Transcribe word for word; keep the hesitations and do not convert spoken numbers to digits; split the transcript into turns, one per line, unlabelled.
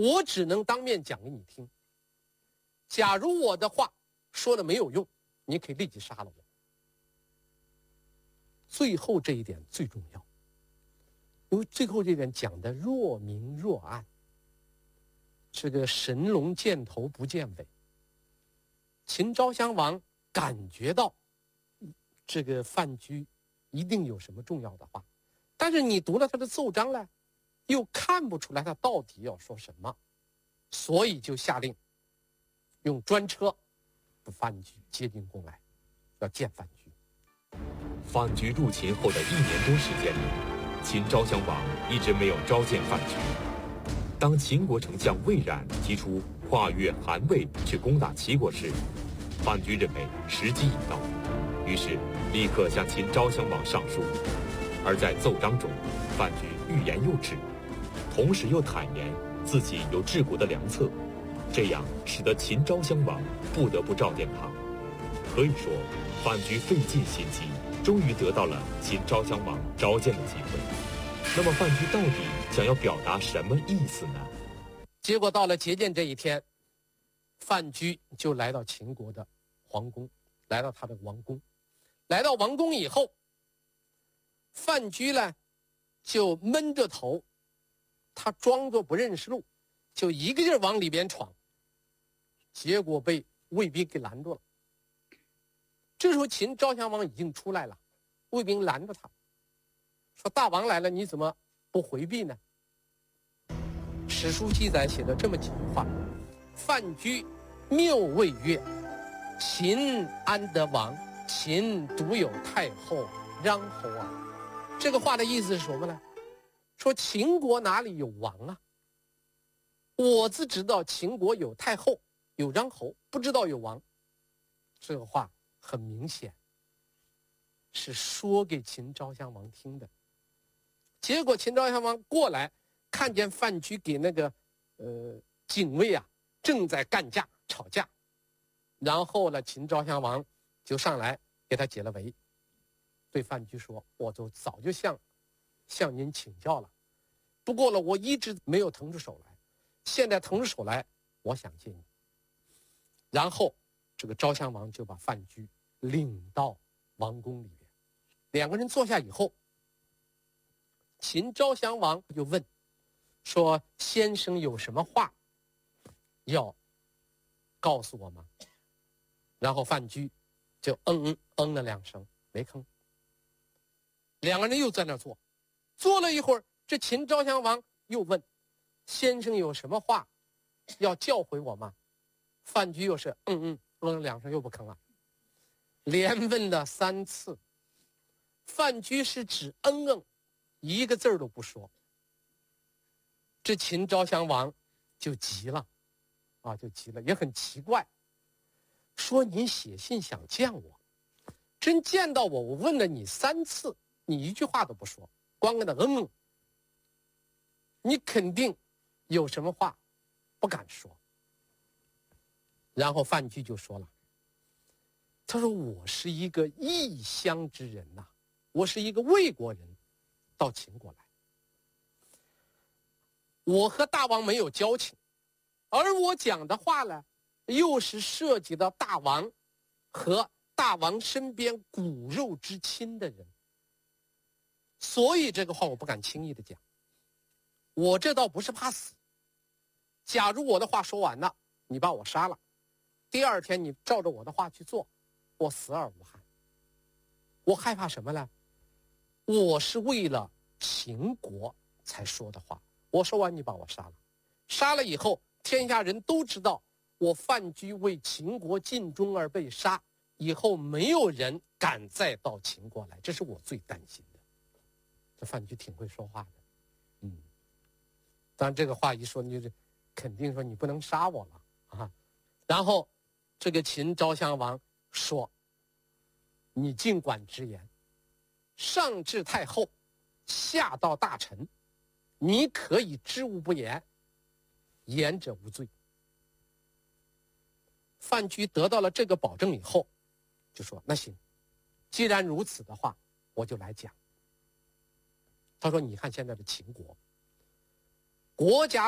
我只能当面讲给你听。假如我的话说了没有用，你可以立即杀了我。最后这一点最重要，因为最后这一点讲的若明若暗，这个神龙见头不见尾。秦昭襄王感觉到这个范雎一定有什么重要的话，但是你读了他的奏章呢，又看不出来他到底要说什么，所以就下令用专车把范雎接进宫来，要见范雎。
范雎入秦后的一年多时间里，秦昭襄王一直没有召见范雎。当秦国丞相魏冉提出跨越韩魏去攻打齐国时，范雎认为时机已到，于是立刻向秦昭襄王上书。而在奏章中，范雎欲言又止，同时又坦言自己有治国的良策，这样使得秦昭襄王不得不召见他。可以说，范雎费尽心机，终于得到了秦昭襄王召见的机会。那么范雎到底想要表达什么意思呢？
结果到了接见这一天，范雎就来到秦国的皇宫，来到他的王宫。来到王宫以后，范雎呢就闷着头，他装作不认识路，就一个劲儿往里边闯，结果被卫兵给拦住了。这时候秦昭襄王已经出来了，卫兵拦着他，说大王来了，你怎么不回避呢？史书记载写的这么几句话：范雎谬谓曰，秦安得王？秦独有太后穰侯啊。这个话的意思是什么呢？说秦国哪里有王啊？我只知道秦国有太后有穰侯，不知道有王。这个话很明显是说给秦昭襄王听的。结果秦昭襄王过来，看见范雎给那个呃警卫啊正在干架吵架，然后呢，秦昭襄王就上来给他解了围，对范雎说：“我就早就向向您请教了，不过呢，我一直没有腾出手来，现在腾出手来，我想见你。”然后这个昭襄王就把范雎领到王宫里边，两个人坐下以后，秦昭襄王就问说：“先生有什么话要告诉我吗？”然后范雎就嗯嗯嗯了两声，没吭。两个人又在那坐，坐了一会儿，这秦昭襄王又问：“先生有什么话要教诲我吗？”范雎又是嗯嗯嗯了两声，又不吭了，连问了三次。范雎是只嗯嗯，一个字儿都不说。这秦昭襄王就急了，啊，就急了，也很奇怪，说：“你写信想见我，真见到我，我问了你三次，你一句话都不说，光跟他嗯嗯，你肯定有什么话不敢说。”然后范雎就说了，他说：“我是一个异乡之人呐、啊，我是一个魏国人，到秦国来，我和大王没有交情，而我讲的话呢，又是涉及到大王和大王身边骨肉之亲的人，所以这个话我不敢轻易的讲。我这倒不是怕死，假如我的话说完了，你把我杀了，第二天你照着我的话去做，我死而无憾。我害怕什么呢？我是为了秦国才说的话，我说完你把我杀了，杀了以后天下人都知道我范雎为秦国尽忠而被杀，以后没有人敢再到秦国来，这是我最担心的。”这范雎挺会说话的，嗯，当然这个话一说，你就是肯定说你不能杀我了啊。然后这个秦昭襄王说：“你尽管直言，上至太后，下到大臣，你可以知无不言，言者无罪。”范雎得到了这个保证以后，就说：“那行，既然如此的话，我就来讲。”他说：“你看现在的秦国，国家